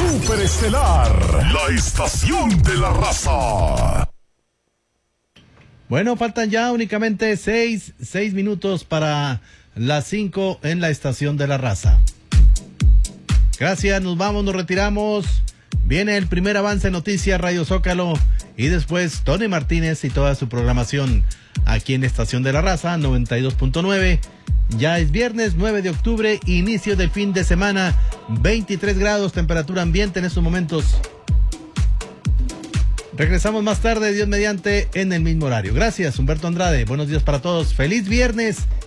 Superestelar, la estación de la raza. Bueno, faltan ya únicamente 6 minutos para las 5 en la estación de la raza. Gracias, nos vamos, nos retiramos. Viene el primer avance Noticias Radio Zócalo y después Tony Martínez y toda su programación aquí en Estación de la Raza 92.9. Ya es viernes 9 de octubre, inicio del fin de semana, 23 grados, temperatura ambiente en estos momentos. Regresamos más tarde, Dios mediante, en el mismo horario. Gracias, Humberto Andrade. Buenos días para todos. Feliz viernes